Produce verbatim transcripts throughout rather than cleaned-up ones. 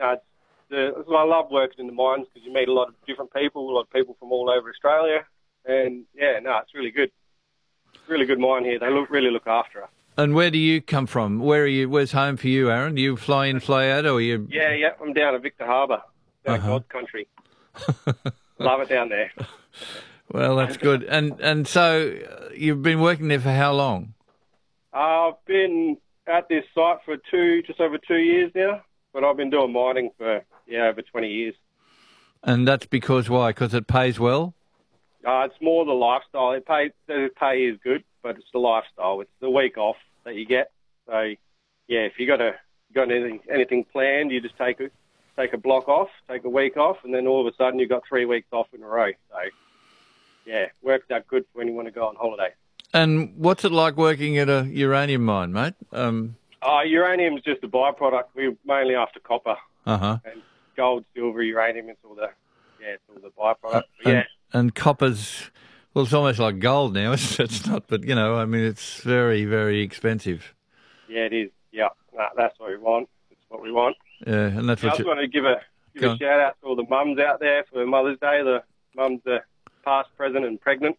no, it's the, I love working in the mines because you meet a lot of different people, a lot of people from all over Australia. And, yeah, no, it's really good. Really good mine here. They look really look after us. And where do you come from? Where are you? Where's home for you, Aaron? Do you fly in, fly out, or you? Yeah, yeah. I'm down at Victor Harbour, down Uh-huh. God's country. Love it down there. Well, that's good. And and so uh, you've been working there for how long? Uh, I've been at this site for two, just over two years now, but I've been doing mining for yeah over twenty years. And that's because why? Because it pays well. Uh, it's more the lifestyle. It pay the pay is good, but it's the lifestyle. It's the week off that you get. So yeah, if you got a got anything anything planned, you just take a take a block off, take a week off, and then all of a sudden you've got three weeks off in a row. So yeah, works out good for when you want to go on holiday. And what's it like working at a uranium mine, mate? Um, Uh, uranium's just a byproduct. We're mainly after copper. uh-huh. And gold, silver, uranium, it's all the, yeah, it's all the byproduct. Uh, But yeah, and, and copper's, well, it's almost like gold now. It's, it's not, but, you know, I mean, it's very, very expensive. yeah, it is. Yeah, nah, that's what we want. That's what we want. Yeah, and that's Yeah, I what just you... want to give a give Go a on. shout out to all the mums out there for Mother's Day. The mums are past, present, and pregnant.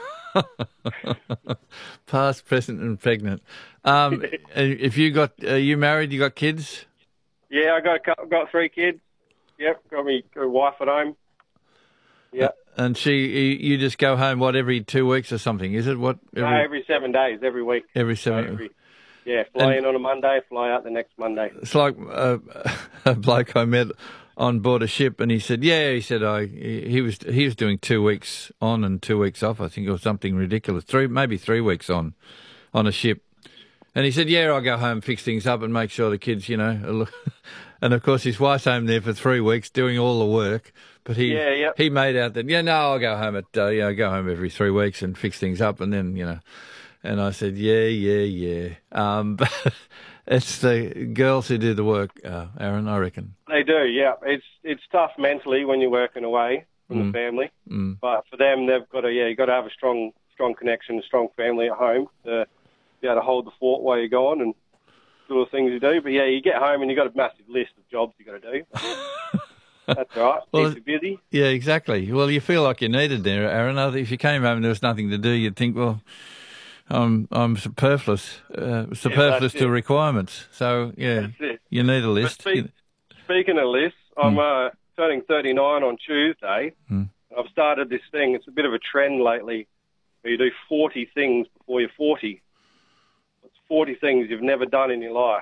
Past, present, and pregnant. Um, if you got, are you married? You got kids? Yeah, I got a couple, got three kids. Yep, got me got a wife at home. Yeah, And she, you you just go home, what, every two weeks or something, is it? What? every, Every, no, every seven days, every week. every So seven. every, yeah, fly And- in on a Monday, fly out the next Monday. It's like uh, a bloke I met on board a ship, and he said, "Yeah," he said, "I he he was he was doing two weeks on and two weeks off. I think it was something ridiculous, three maybe three weeks on, on a ship." And he said, "Yeah, I'll go home, fix things up, and make sure the kids, you know." Are look. And of course, his wife's home there for three weeks doing all the work. But he Yeah, yeah. he made out that yeah, no, I'll go home at uh, you know, go home every three weeks and fix things up, and then you know. And I said, yeah, yeah, yeah. Um, but it's the girls who do the work, uh, Aaron, I reckon. They do, yeah. It's it's tough mentally when you're working away from the family, Mm. but for them, they've got to yeah, you got to have a strong strong connection, a strong family at home to be able to hold the fort while you're gone and do the things you do. But yeah, you get home and you have got a massive list of jobs you got to do. That's all right. Well, Keeps you busy. Yeah, exactly. Well, you feel like you're needed there, Aaron. If you came home and there was nothing to do, you'd think, well, I'm I'm superfluous, uh, superfluous that's to it. requirements. So yeah, That's it. you need a list. But speak, speaking of lists, I'm uh, turning thirty-nine on Tuesday. Hmm. I've started this thing. It's a bit of a trend lately where you do forty things before you're forty. It's forty things you've never done in your life.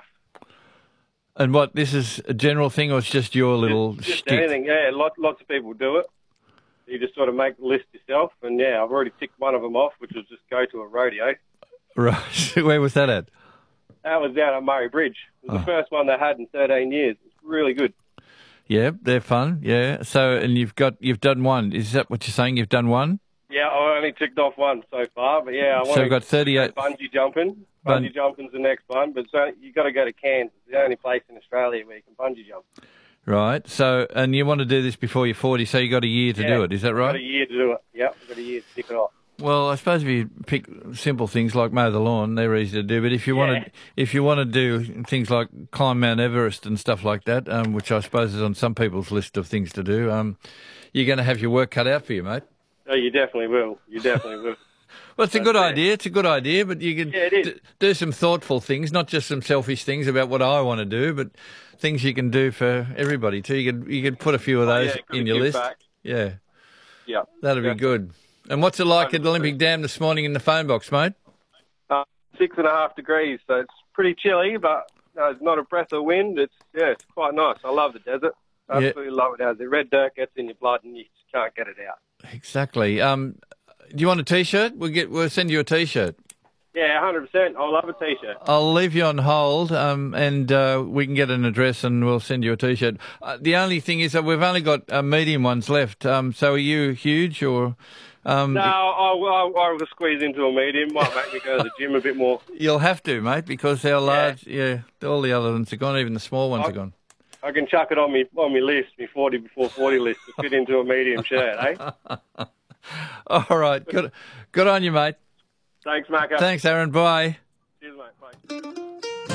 And what, this is a general thing, or it's just your little Just, just shtick? anything, yeah. Lot, lots of people do it. You just sort of make the list yourself. And, yeah, I've already ticked one of them off, which was just go to a rodeo. Right. Where was that at? That was down at Murray Bridge. It was Oh. the first one they had in thirteen years. It's really good. Yeah, they're fun. Yeah. So, and you've got you've done one. Is that what you're saying? You've done one? Yeah, I only ticked off one so far, but yeah, I want So to we've got thirty-eight. bungee jumping. Bun- Bungee jumping's the next one, but so you got to go to Cairns. It's the only place in Australia where you can bungee jump. Right. So, and you want to do this before you're forty, so you got a year to Yeah, do it. Is that Got a right? year to do it. Yep, got a year to tick it off. Well, I suppose if you pick simple things like mow the lawn, they're easy to do. But if you want Yeah. to, if you want to do things like climb Mount Everest and stuff like that, um, which I suppose is on some people's list of things to do, um, you're going to have your work cut out for you, mate. Oh, you definitely will. You definitely will. Well, it's a That's good it. idea. It's a good idea, but you can Yeah, it is. d- do some thoughtful things, not just some selfish things about what I want to do, but things you can do for everybody too. You could you could put a few of Oh, those yeah, gotta in your give list. back. Yeah, Yeah. that'd be Definitely. good. And what's it like at Olympic Dam this morning in the phone box, mate? Uh, six and a half degrees, so it's pretty chilly, but no, it's not a breath of wind. It's yeah, it's quite nice. I love the desert. Absolutely love it. As the red dirt gets in your blood and you just can't get it out. Exactly. Um, do you want a T-shirt? We'll get. We'll send you a T-shirt. Yeah, one hundred percent. I love a T-shirt. I'll leave you on hold, um, and uh, we can get an address, and we'll send you a T-shirt. Uh, the only thing is that we've only got uh, medium ones left. Um, so are you huge or? Um, No, I'll, I'll, I'll squeeze into a medium. Might make me go to the gym a bit more. You'll have to, mate, because our large, yeah, all the other ones are gone. Even the small ones I- are gone. I can chuck it on me on me list, me forty before forty list to fit into a medium shirt, eh? All right, good, good on you, mate. Thanks, Macca. Thanks, Aaron. Bye. Cheers, mate. Bye.